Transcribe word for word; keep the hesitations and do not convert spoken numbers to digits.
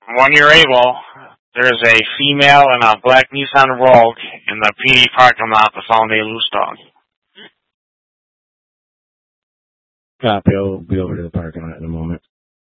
When you're able, there's a female and a black Nissan Rogue in the P D parking lot that found a loose dog. Copy. I'll be over to the parking lot in a moment.